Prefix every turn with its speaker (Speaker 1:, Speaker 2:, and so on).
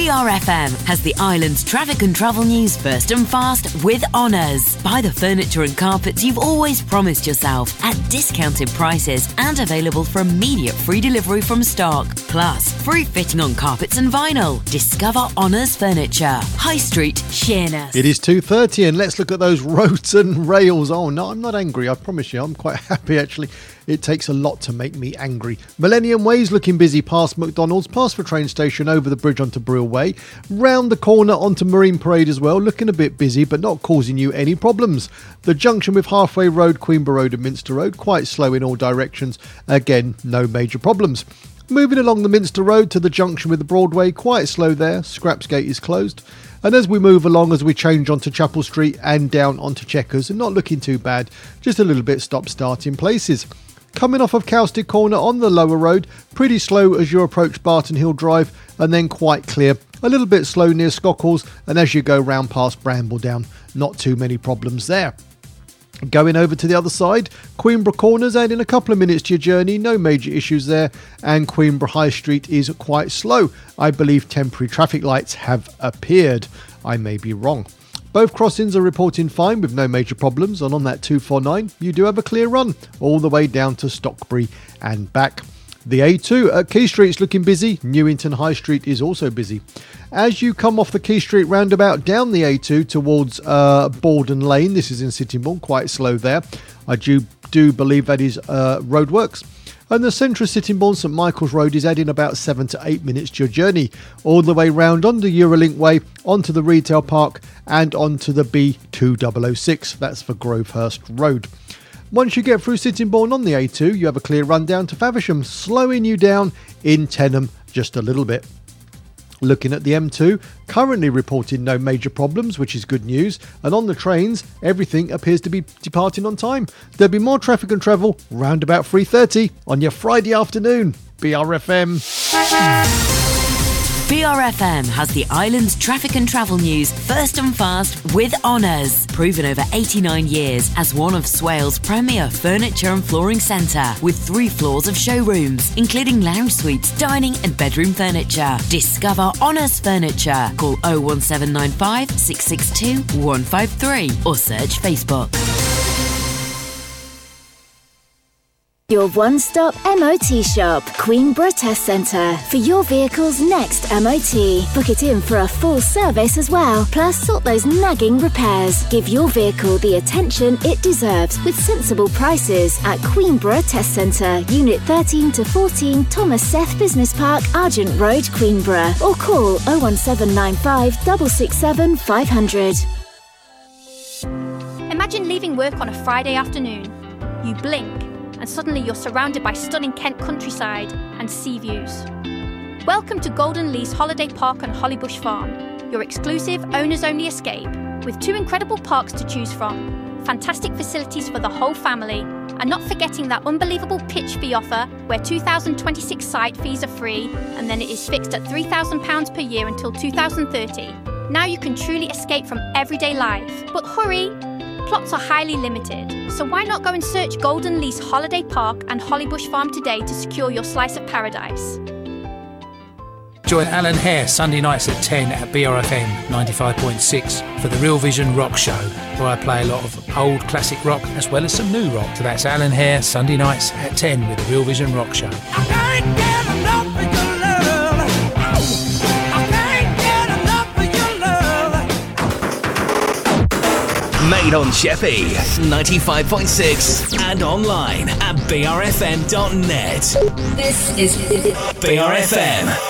Speaker 1: BRFM has the island's traffic and travel news first and fast with Honours. Buy the furniture and carpets you've always promised yourself at discounted prices and available for immediate free delivery from stock. Plus, free fitting on carpets and vinyl. Discover Honours Furniture. High Street, Sheerness.
Speaker 2: It is 2:30 and let's look at those roads and rails. Oh no, I'm not angry, I promise you. I'm quite happy actually. It takes a lot to make me angry. Millennium Way's looking busy past McDonald's, past the train station, over the bridge onto Brill Way, round the corner onto Marine Parade as well, looking a bit busy but not causing you any problems. The junction with Halfway Road, Queenborough Road and Minster Road, quite slow in all directions. Again, no major problems. Moving along the Minster Road to the junction with the Broadway, quite slow there. Scrapsgate is closed. And as we move along, as we change onto Chapel Street and down onto Chequers, and not looking too bad, just a little bit stop-start in places. Coming off of Cowstick Corner on the lower road, pretty slow as you approach Barton Hill Drive, and then quite clear. A little bit slow near Scockles, and as you go round past Brambledown, not too many problems there. Going over to the other side, Queenborough Corners, adding a couple of minutes to your journey, no major issues there, and Queenborough High Street is quite slow. I believe temporary traffic lights have appeared. I may be wrong. Both crossings are reporting fine with no major problems, and on that 249 you do have a clear run all the way down to Stockbury and back. The A2 at Quay Street is looking busy. Newington High Street is also busy. As you come off the Quay Street roundabout down the A2 towards Borden Lane, this is in Sittingbourne, quite slow there. I do believe that is roadworks. And the centre of Sittingbourne St Michael's Road is adding about 7 to 8 minutes to your journey, all the way round onto Eurolink Way, onto the retail park and onto the B2006. That's for Grovehurst Road. Once you get through Sittingbourne on the A2, you have a clear run down to Faversham, slowing you down in Tenham just a little bit. Looking at the M2, currently reporting no major problems, which is good news. And on the trains, everything appears to be departing on time. There'll be more traffic and travel round about 3:30 on your Friday afternoon. BRFM.
Speaker 1: BRFM has the island's traffic and travel news first and fast with Honours. Proven over 89 years as one of Swales' premier furniture and flooring centre, with 3 floors of showrooms, including lounge suites, dining and bedroom furniture. Discover Honours Furniture. Call 01795 662 153 or search Facebook.
Speaker 3: Your one-stop MOT shop, Queenborough Test Centre, for your vehicle's next MOT. Book it in for a full service as well, plus sort those nagging repairs. Give your vehicle the attention it deserves with sensible prices at Queenborough Test Centre, Unit 13 to 14, Thomas Seth Business Park, Argent Road, Queenborough, or call 01795 667 500.
Speaker 4: Imagine leaving work on a Friday afternoon. You blink, and suddenly you're surrounded by stunning Kent countryside and sea views. Welcome to Golden Lease Holiday Park on Hollybush Farm, your exclusive owners-only escape, with 2 incredible parks to choose from, fantastic facilities for the whole family, and not forgetting that unbelievable pitch fee offer where 2026 site fees are free and then it is fixed at £3,000 per year until 2030. Now you can truly escape from everyday life. But hurry! Plots are highly limited, so why not go and search Golden Lease Holiday Park and Hollybush Farm today to secure your slice of paradise.
Speaker 5: Join Alan Hare Sunday nights at 10 at BRFM 95.6 for the Real Vision Rock Show, where I play a lot of old classic rock as well as some new rock. So that's Alan Hare Sunday nights at 10 with the Real Vision Rock Show.
Speaker 6: I can't get enough of your love. I can't get enough of your love.
Speaker 7: Made on Sheppey, 95.6 and online at brfm.net.
Speaker 8: This is
Speaker 7: BRFM.